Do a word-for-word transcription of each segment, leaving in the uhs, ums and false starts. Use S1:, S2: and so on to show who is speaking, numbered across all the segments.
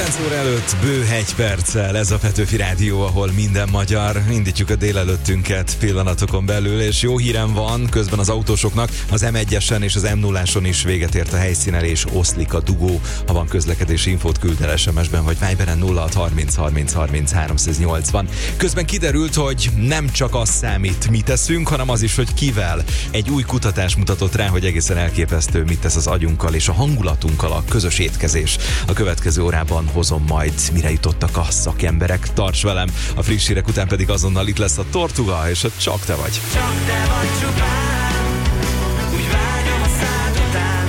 S1: kilenc óra előtt bő egy perccel ez a Petőfi Rádió, ahol minden magyar. Indítjuk a délelőttünket pillanatokon belül, és jó hírem van, közben az autósoknak az em egyesen és az em nulláson is véget ért a helyszínelés, oszlik a dugó. Ha van közlekedési infót, küld el es em es-ben vagy Viberen nulla hat harminc harminc harminc háromszáznyolcvan. Közben kiderült, hogy nem csak az számít, mit teszünk, hanem az is, hogy kivel. Egy új kutatás mutatott rá, hogy egészen elképesztő, mit tesz az agyunkkal és a hangulatunkkal a közös étkezés. A következő órában hozom majd, mire jutottak a szakemberek. Tarts velem, a friss hírek után pedig azonnal itt lesz a Tortuga és a Csak te vagy.
S2: Csak te vagy csupán, úgy vágyom a szád után.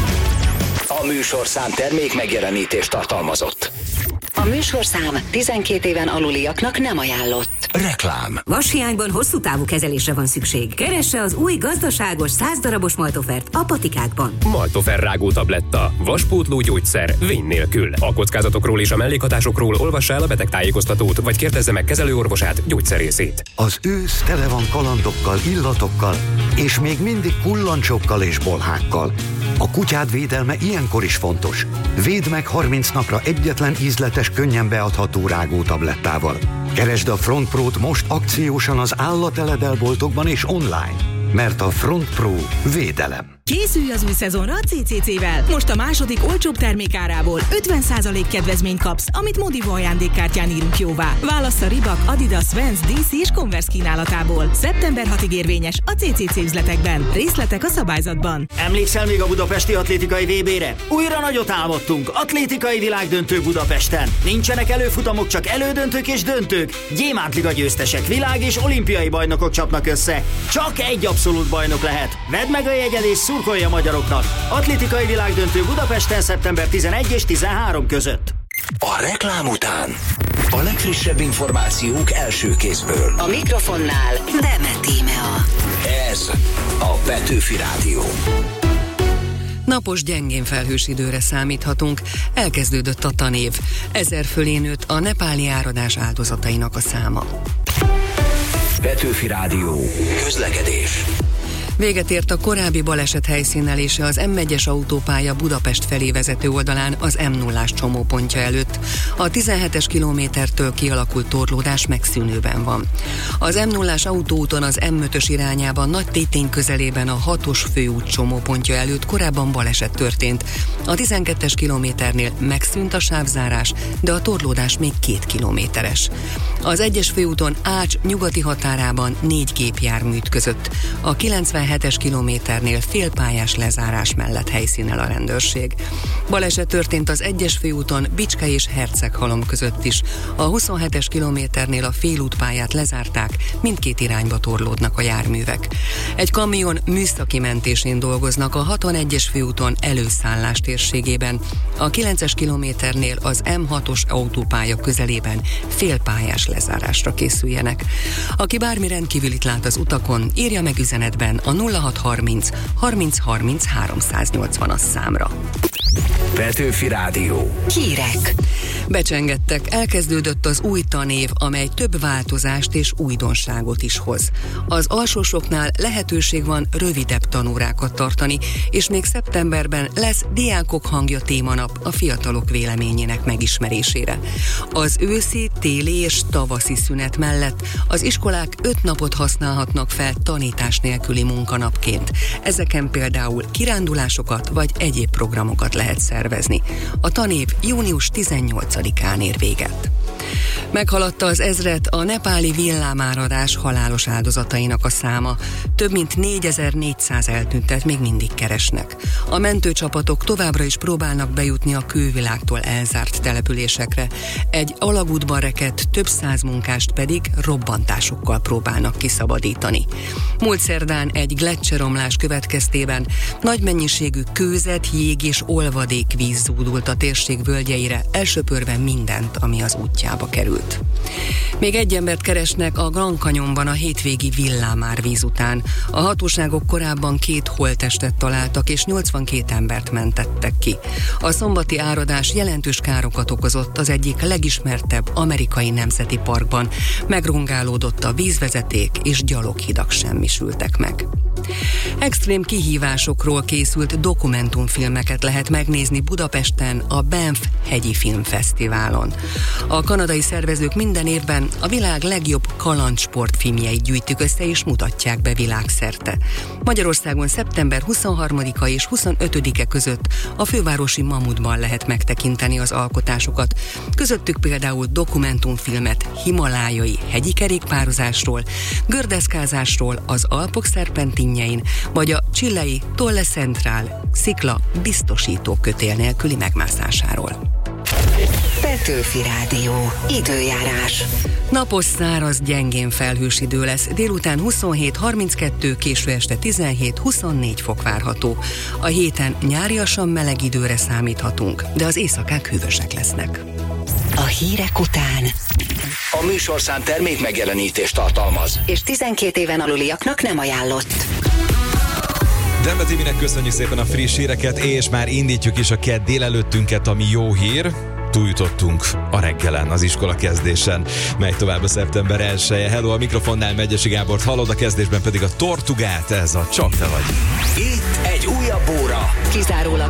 S3: A műsorszám termék megjelenítést tartalmazott.
S4: A műsorszám tizenkét éven aluliaknak nem ajánlott.
S3: Reklám.
S5: Vashiányban hosszú távú kezelésre van szükség. Keresse az új gazdaságos száz darabos Maltofert a patikákban.
S6: Maltofer rágó tabletta. Vaspótló gyógyszer. Vény nélkül. A kockázatokról és a mellékhatásokról olvassa el a betegtájékoztatót, vagy kérdezze meg kezelőorvosát, gyógyszerészét.
S7: Az ősz tele van kalandokkal, illatokkal, és még mindig kullancsokkal és bolhákkal. A kutyád védelme ilyenkor is fontos. Védd meg harminc napra egyetlen ízletes, könnyen beadható rágó tablettával. Keresd a Front Pro-t most akciósan az állateledel-boltokban és online, mert a Front Pro védelem.
S8: Készülj az új szezonra a cé cé cé-vel! Most a második olcsóbb termékárából ötven százalék kedvezményt kapsz, amit Modivo ajándékkártyán írunk jóvá. Válasz a Reebok, Adidas, Vans, dé cé és Converse kínálatából. szeptember hatodikáig érvényes a cé cé cé üzletekben. Részletek a szabályzatban.
S9: Emlékszel még a budapesti atlétikai vé bére? Újra nagyot álmodtunk. Atlétikai világdöntő Budapesten. Nincsenek előfutamok, csak elődöntők és döntők. Gyémántliga győztesek, világ és olimpiai bajnokok csapnak össze. Csak egy abszolút bajnok lehet. Vedd meg a jegyed és szurkolj a magyaroknak. Atlétikai világdöntő Budapesten szeptember tizenegy és tizenhárom között.
S3: A reklám után a legfrissebb információk első kézből.
S4: A mikrofonnál Demet Tímea.
S3: Ez a Petőfi Rádió.
S10: Napos gyengén felhős időre számíthatunk, elkezdődött a tanév. Ezer fölé nőtt a nepáli áradás áldozatainak a száma.
S3: Petőfi Rádió. Közlekedés.
S10: Véget ért a korábbi baleset helyszínelése az em egyes autópálya Budapest felé vezető oldalán az em nullás csomópontja előtt. A tizenhetes kilométertől kialakult torlódás megszűnőben van. Az em nullás autóúton az em ötös irányában Nagy-Tétény közelében a hatos főút csomópontja előtt korábban baleset történt. A tizenkettes kilométernél megszűnt a sávzárás, de a torlódás még két kilométeres. Az egyes főúton Ács nyugati határában négy gépjármű ütközött. A kilencvenhetes kilométernél félpályás lezárás mellett helyszínel a rendőrség. Baleset történt az egyes főúton Bicske és Herceghalom között is. A huszonhetes kilométernél a félútpályát lezárták, mindkét irányba torlódnak a járművek. Egy kamion műszaki mentésén dolgoznak a hatvanegyes főúton előszállás térségében. A kilences kilométernél az em hatos autópálya közelében félpályás lezárásra készüljenek. Aki bármi rendkívülit lát az utakon, írja meg üzenetben a nulla hat harminc harminc harminc háromszáznyolcvan számra.
S3: Petőfi Rádió.
S4: Hírek.
S10: Becsengettek, elkezdődött az új tanév, amely több változást és újdonságot is hoz. Az alsósoknál lehetőség van rövidebb tanórákat tartani, és még szeptemberben lesz Diákok hangja témanap a fiatalok véleményének megismerésére. Az őszi, téli és tavaszi szünet mellett az iskolák öt napot használhatnak fel tanítás nélküli munkanapként. Ezeken például kirándulásokat vagy egyéb programokat lehet szervezni. A tanév június tizennyolcadikán ér véget. Meghaladta az ezret a nepáli villámáradás halálos áldozatainak a száma. Több mint négyezer-négyszáz eltűntet még mindig keresnek. A mentőcsapatok továbbra is próbálnak bejutni a külvilágtól elzárt településekre. Egy alagútban rekedt több száz munkást pedig robbantásokkal próbálnak kiszabadítani. Múlt szerdán egy gleccseromlás következtében nagy mennyiségű kőzet, jég és olvadék víz zúdult a térség völgyeire, elsöpörve mindent, ami az útjában kórházba került. Még egy embert keresnek a Grand Canyonban a hétvégi villámárvíz után. A hatóságok korábban két holttestet találtak, és nyolcvankét embert mentettek ki. A szombati áradás jelentős károkat okozott az egyik legismertebb amerikai nemzeti parkban. Megrongálódott a vízvezeték, és gyaloghidak semmisültek meg. Extrém kihívásokról készült dokumentumfilmeket lehet megnézni Budapesten a Banff hegyi filmfesztiválon. A kanadai szervezők minden évben a világ legjobb kalandsportfilmjeit gyűjtik össze és mutatják be világszerte. Magyarországon szeptember huszonharmadika és huszonötödike között a fővárosi Mamutban lehet megtekinteni az alkotásokat. Közöttük például dokumentumfilmet himalájai hegyi kerékpározásról, gördeszkázásról az Alpok szerpentinjein, vagy a chilei Tolle Central szikla biztosító kötél nélküli megmászásáról.
S4: Petőfi Rádió. Időjárás.
S10: Napos, száraz, gyengén felhős idő lesz. Délután huszonhét harminckettő, késő este tizenhét huszonnégy fok várható. A héten nyáriasan meleg időre számíthatunk, de az éjszakák hűvösek lesznek.
S4: A hírek után
S3: A műsorszám termék megjelenítést tartalmaz,
S4: és tizenkét éven aluliaknak nem ajánlott.
S1: Dembe Timinek köszönjük szépen a friss híreket, és már indítjuk is a kedd délelőttünket, ami jó hír. Túljutottunk a reggelen, az iskola kezdésen. Megy tovább a szeptember elseje. Hello, a mikrofonnál Megyesi Gábort hallod, a kezdésben pedig a Tortugát, ez a Csak te vagy.
S3: itt egy újabb óra.
S4: Kizárólag